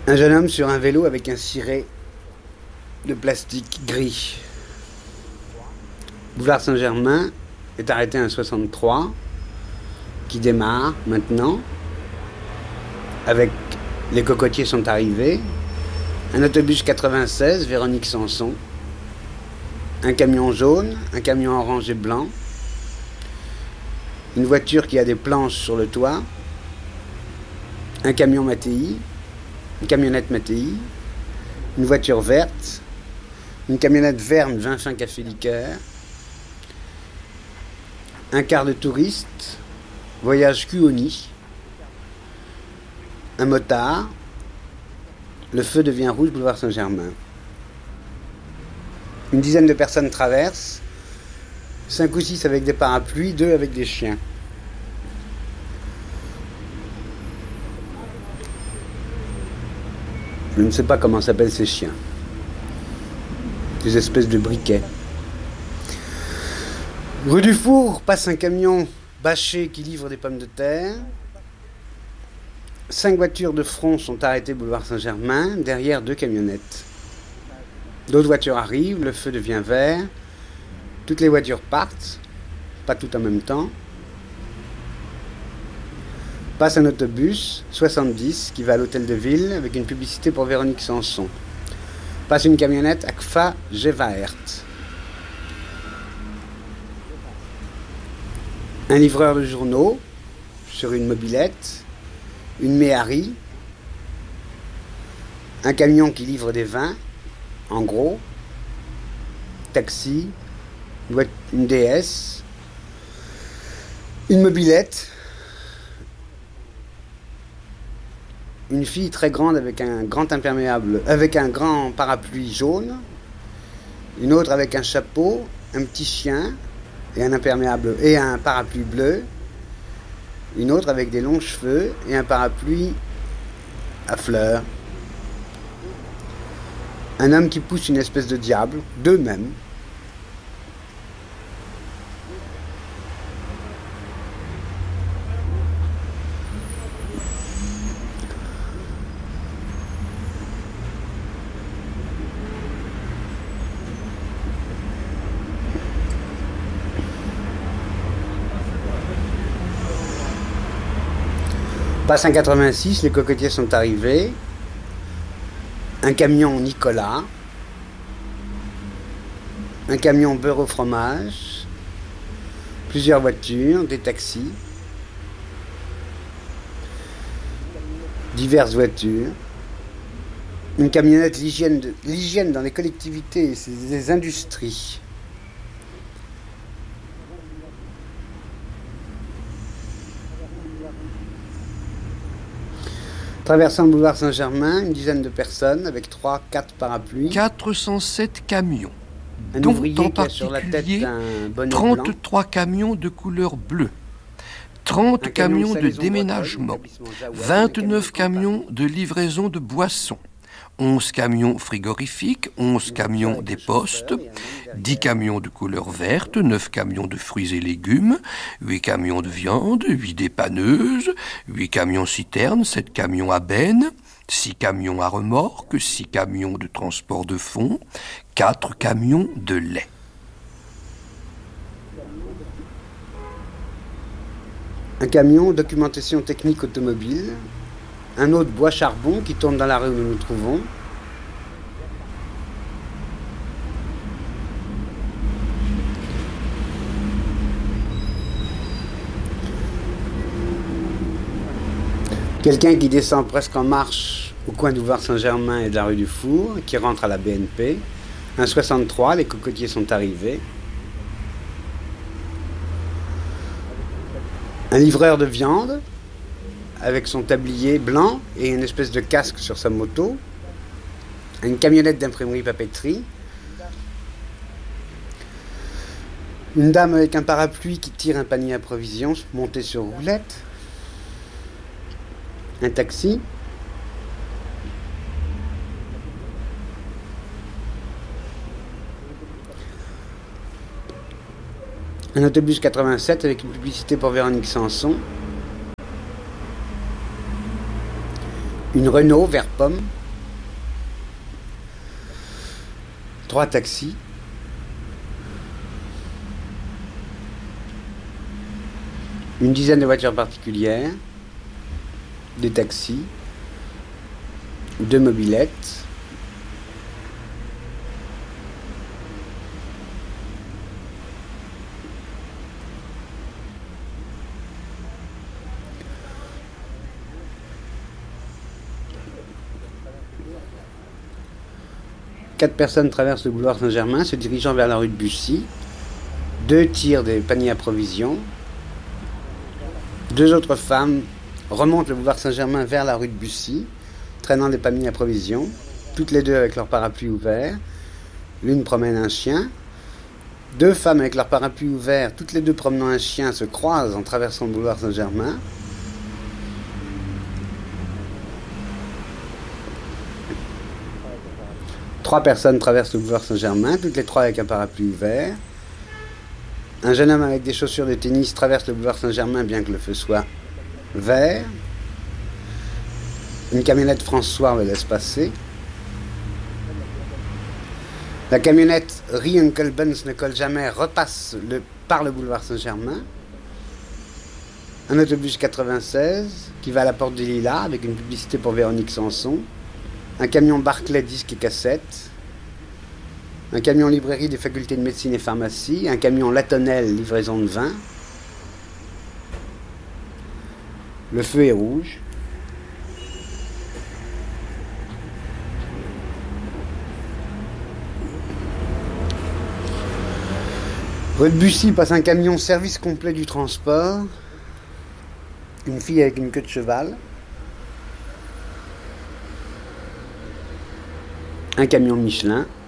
Un jeune homme sur un vélo avec un ciré de plastique gris. Boulevard Saint-Germain est arrêté un 63 qui démarre maintenant. Avec les cocotiers sont arrivés. Un autobus 96, Véronique Sanson. Un camion jaune, un camion orange et blanc. Une voiture qui a des planches sur le toit. Un camion Mattei. Une camionnette Mattei. Une voiture verte. Une camionnette Verne, vin fin café liqueur. Un car de touriste. Voyage Cuoni. Un motard. Le feu devient rouge, boulevard Saint-Germain. Une dizaine de personnes traversent. 5 ou 6 avec des parapluies, 2 avec des chiens. Je ne sais pas comment s'appellent ces chiens. Des espèces de briquets. Rue du Four passe un camion bâché qui livre des pommes de terre. 5 voitures de front sont arrêtées boulevard Saint-Germain, derrière 2 camionnettes. D'autres voitures arrivent, le feu devient vert. Toutes les voitures partent, pas toutes en même temps. Passe un autobus, 70, qui va à l'hôtel de ville avec une publicité pour Véronique Sanson. Passe une camionnette Agfa Gevaert. Un livreur de journaux sur une mobilette. Une Méhari. Un camion qui livre des vins, en gros. Taxi. Une DS. Une mobilette. Une fille très grande avec un grand imperméable, avec un grand parapluie jaune. Une autre avec un chapeau, un petit chien et un imperméable et un parapluie bleu. Une autre avec des longs cheveux et un parapluie à fleurs. Un homme qui pousse une espèce de diable, 2 même. Passe un 86, les cocotiers sont arrivés. Un camion Nicolas. Un camion beurre au fromage. Plusieurs voitures, des taxis. Diverses voitures. Une camionnette l'hygiène dans les collectivités, c'est des industries. Traversant le boulevard Saint-Germain, une dizaine de personnes avec 3-4 parapluies. 407 camions, Un dont ouvrier en qui a sur la tête particulier un bonnet 33 camions de couleur bleue, 30 Un camion camions de salaison déménagement, Bretonne, établissement Jaouan, 29 un camions de livraison de boissons, 11 camions frigorifiques, 11 camions des postes, 10 camions de couleur verte, 9 camions de fruits et légumes, 8 camions de viande, 8 dépanneuses, 8 camions citernes, 7 camions à benne, 6 camions à remorque, 6 camions de transport de fonds, 4 camions de lait. Un camion documentation technique automobile. Un autre bois charbon qui tourne dans la rue où nous nous trouvons. Quelqu'un qui descend presque en marche au coin du boulevard Saint-Germain et de la rue du Four, qui rentre à la BNP. Un 63, les cocotiers sont arrivés. Un livreur de viande avec son tablier blanc et une espèce de casque sur sa moto. Une camionnette d'imprimerie-papeterie. Une dame avec un parapluie qui tire un panier à provisions monté sur roulette. Un taxi. Un autobus 87 avec une publicité pour Véronique Sanson. Une Renault vert pomme. 3 taxis, une dizaine de voitures particulières, des taxis, 2 mobylettes, quatre personnes traversent le boulevard Saint-Germain, se dirigeant vers la rue de Bussy. 2 tirent des paniers à provisions. 2 autres femmes remontent le boulevard Saint-Germain vers la rue de Bussy, traînant des paniers à provisions, toutes les 2 avec leur parapluie ouvert. L'une promène un chien. 2 femmes avec leur parapluie ouvert, toutes les 2 promenant un chien, se croisent en traversant le boulevard Saint-Germain. Trois personnes traversent le boulevard Saint-Germain, toutes les 3 avec un parapluie ouvert. Un jeune homme avec des chaussures de tennis traverse le boulevard Saint-Germain bien que le feu soit vert. Une camionnette François le laisse passer. La camionnette Rien Benz ne colle jamais repasse par le boulevard Saint-Germain. Un autobus 96 qui va à la porte du Lilas avec une publicité pour Véronique Sanson. Un camion Barclay disques et cassettes. Un camion librairie des facultés de médecine et pharmacie. Un camion Latonnelle livraison de vin. Le feu est rouge. Rue de Bussy passe un camion service complet du transport. Une fille avec une queue de cheval. Un camion Michelin.